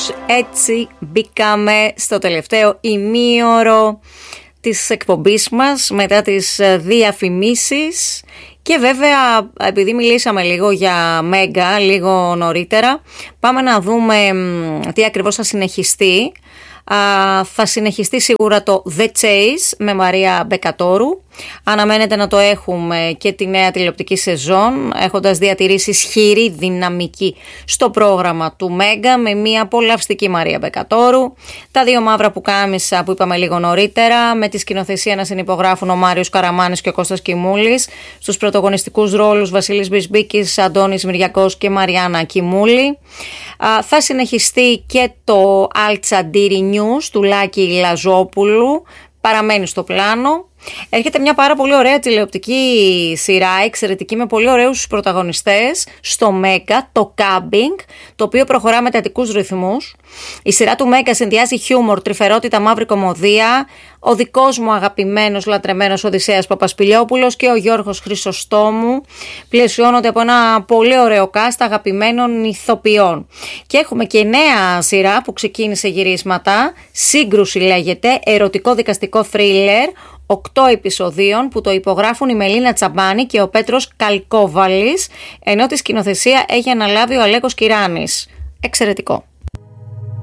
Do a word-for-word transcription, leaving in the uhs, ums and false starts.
κάπως έτσι μπήκαμε στο τελευταίο ημίωρο της εκπομπής μας μετά τις διαφημίσεις. Και βέβαια, επειδή μιλήσαμε λίγο για Μέγκα λίγο νωρίτερα, πάμε να δούμε τι ακριβώς θα συνεχιστεί. Uh, θα συνεχιστεί σίγουρα το The Chase με Μαρία Μπεκατόρου. Αναμένεται να το έχουμε και τη νέα τηλεοπτική σεζόν, έχοντας διατηρήσει ισχυρή δυναμική στο πρόγραμμα του Μέγκα με μια απολαυστική Μαρία Μπεκατόρου. Τα δύο μαύρα πουκάμισα που είπαμε λίγο νωρίτερα, με τη σκηνοθεσία να συνυπογράφουν ο Μάριος Καραμάνης και ο Κώστας Κιμούλης. Στους πρωταγωνιστικούς ρόλους Βασίλης Μπισμπίκης, Αντώνης Μυριακός και Μαριάννα Κιμούλη. Uh, θα συνεχιστεί και το Αλτσαντήρι News του Λάκη Λαζόπουλου, παραμένει στο πλάνο. Έρχεται μια πάρα πολύ ωραία τηλεοπτική σειρά, εξαιρετική, με πολύ ωραίους πρωταγωνιστές στο Μέγκα, το Κάμπινγκ, το οποίο προχωρά με τατικούς ρυθμούς. Η σειρά του Μέγκα συνδυάζει χιούμορ, τρυφερότητα, μαύρη κωμωδία. Ο δικός μου αγαπημένος, λατρεμένος Οδυσσέας Παπασπηλιόπουλος και ο Γιώργος Χρυσοστόμου πλαισιώνονται από ένα πολύ ωραίο κάστα αγαπημένων ηθοποιών. Και έχουμε και νέα σειρά που ξεκίνησε γυρίσματα, Σύγκρουση λέγεται, ερωτικό δικαστικό θρίλερ, οκτώ επεισοδίων που το υπογράφουν η Μελίνα Τσαμπάνη και ο Πέτρος Καλκόβαλης, ενώ τη σκηνοθεσία έχει αναλάβει ο Αλέκος Κυράνης. Εξαιρετικό.